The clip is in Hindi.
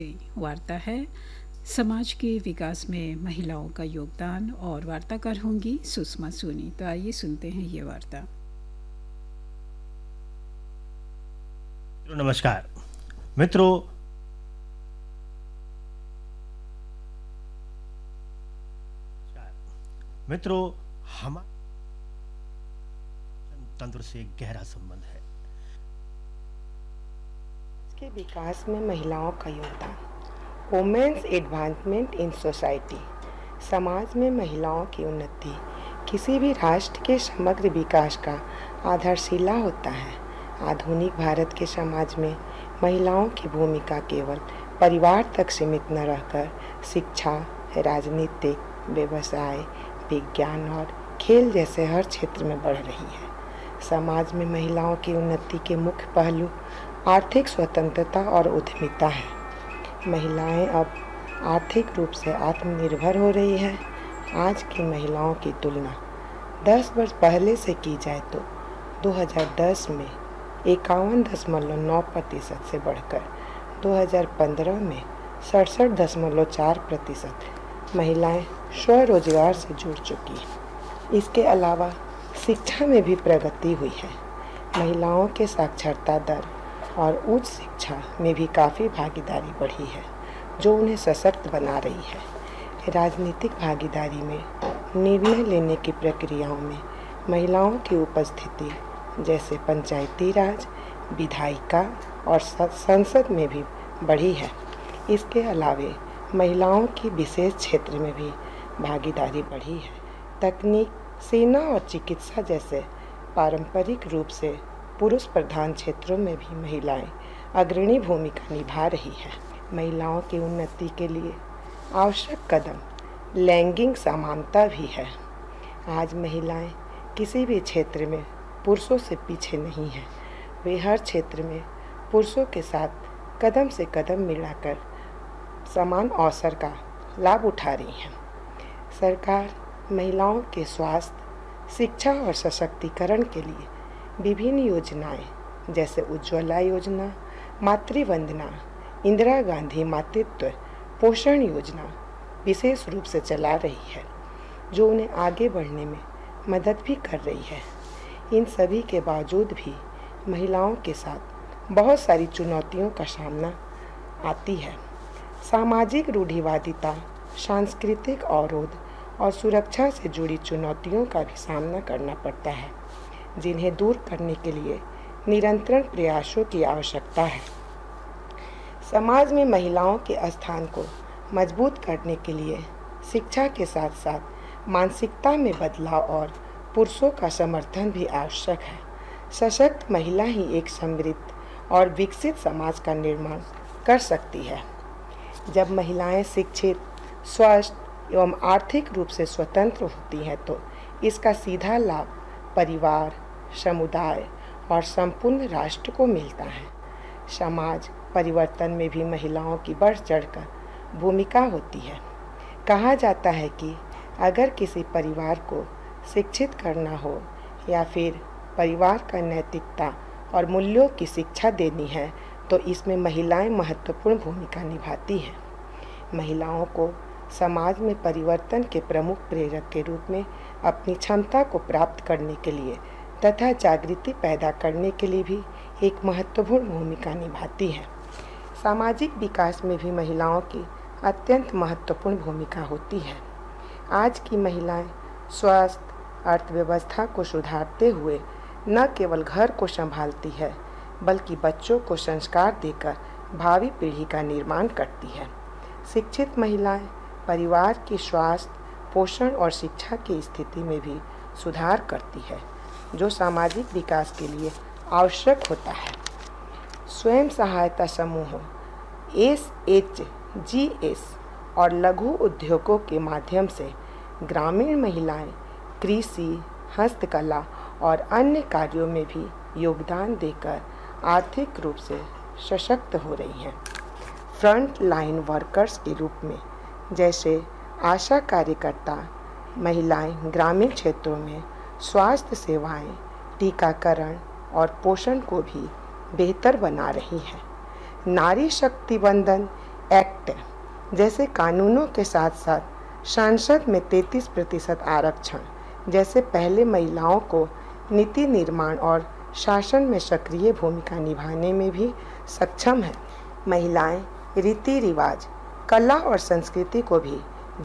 वार्ता है समाज के विकास में महिलाओं का योगदान और वार्ताकार होंगी सुषमा सोनी। तो आइए सुनते हैं ये वार्ता। नमस्कार मित्रों। हमारे तंत्र से गहरा संबंध है। के विकास में महिलाओं का योगदान। Women's advancement in society. समाज में महिलाओं की उन्नति किसी भी राष्ट्र के समग्र विकास का आधारशिला होता है। आधुनिक भारत के समाज में महिलाओं की भूमिका केवल परिवार तक सीमित न रहकर शिक्षा, राजनीतिक, व्यवसाय, विज्ञान और खेल जैसे हर क्षेत्र में बढ़ रही है। समाज में महिलाओं की उन्नति के मुख्य पहलू आर्थिक स्वतंत्रता और उद्यमिता है। महिलाएं अब आर्थिक रूप से आत्मनिर्भर हो रही हैं। आज की महिलाओं की तुलना 10 वर्ष पहले से की जाए तो 2010 में 51.9% से बढ़कर 2015 में 67.4% महिलाएं स्वरोजगार से जुड़ चुकी हैं। इसके अलावा शिक्षा में भी प्रगति हुई है। महिलाओं के साक्षरता दर और उच्च शिक्षा में भी काफ़ी भागीदारी बढ़ी है, जो उन्हें सशक्त बना रही है। राजनीतिक भागीदारी में निर्णय लेने की प्रक्रियाओं में महिलाओं की उपस्थिति जैसे पंचायती राज, विधायिका और संसद में भी बढ़ी है। इसके अलावे महिलाओं की विशेष क्षेत्र में भी भागीदारी बढ़ी है। तकनीक, सेना और चिकित्सा जैसे पारंपरिक रूप से पुरुष प्रधान क्षेत्रों में भी महिलाएं अग्रणी भूमिका निभा रही हैं। महिलाओं की उन्नति के लिए आवश्यक कदम लैंगिक समानता भी है। आज महिलाएं किसी भी क्षेत्र में पुरुषों से पीछे नहीं हैं। वे हर क्षेत्र में पुरुषों के साथ कदम से कदम मिलाकर समान अवसर का लाभ उठा रही हैं। सरकार महिलाओं के स्वास्थ्य, शिक्षा और सशक्तिकरण के लिए विभिन्न योजनाएं जैसे उज्ज्वला योजना, मातृवंदना, इंदिरा गांधी मातृत्व पोषण योजना विशेष रूप से चला रही है, जो उन्हें आगे बढ़ने में मदद भी कर रही है। इन सभी के बावजूद भी महिलाओं के साथ बहुत सारी चुनौतियों का सामना आती है। सामाजिक रूढ़िवादिता, सांस्कृतिक अवरोध और सुरक्षा से जुड़ी चुनौतियों का भी सामना करना पड़ता है, जिन्हें दूर करने के लिए निरंतर प्रयासों की आवश्यकता है। समाज में महिलाओं के स्थान को मजबूत करने के लिए शिक्षा के साथ साथ मानसिकता में बदलाव और पुरुषों का समर्थन भी आवश्यक है। सशक्त महिला ही एक समृद्ध और विकसित समाज का निर्माण कर सकती है। जब महिलाएं शिक्षित, स्वस्थ एवं आर्थिक रूप से स्वतंत्र होती हैं तो इसका सीधा लाभ परिवार, समुदाय और संपूर्ण राष्ट्र को मिलता है। समाज परिवर्तन में भी महिलाओं की बढ़ चढ़कर भूमिका होती है। कहा जाता है कि अगर किसी परिवार को शिक्षित करना हो या फिर परिवार का नैतिकता और मूल्यों की शिक्षा देनी है तो इसमें महिलाएं महत्वपूर्ण भूमिका निभाती हैं। महिलाओं को समाज में परिवर्तन के प्रमुख प्रेरक के रूप में अपनी क्षमता को प्राप्त करने के लिए तथा जागृति पैदा करने के लिए भी एक महत्वपूर्ण भूमिका निभाती है। सामाजिक विकास में भी महिलाओं की अत्यंत महत्वपूर्ण भूमिका होती है। आज की महिलाएं स्वास्थ्य, अर्थव्यवस्था को सुधारते हुए न केवल घर को संभालती है, बल्कि बच्चों को संस्कार देकर भावी पीढ़ी का निर्माण करती है। शिक्षित महिलाएं परिवार की स्वास्थ्य, पोषण और शिक्षा की स्थिति में भी सुधार करती है, जो सामाजिक विकास के लिए आवश्यक होता है। स्वयं सहायता समूहों, SHGs और लघु उद्योगों के माध्यम से ग्रामीण महिलाएं कृषि, हस्तकला और अन्य कार्यों में भी योगदान देकर आर्थिक रूप से सशक्त हो रही हैं। फ्रंट लाइन वर्कर्स के रूप में जैसे आशा कार्यकर्ता महिलाएं ग्रामीण क्षेत्रों में स्वास्थ्य सेवाएं, टीकाकरण और पोषण को भी बेहतर बना रही हैं। नारी शक्ति वंदन एक्ट जैसे कानूनों के साथ साथ संसद में 33% आरक्षण जैसे पहले महिलाओं को नीति निर्माण और शासन में सक्रिय भूमिका निभाने में भी सक्षम है। महिलाएं रीति रिवाज, कला और संस्कृति को भी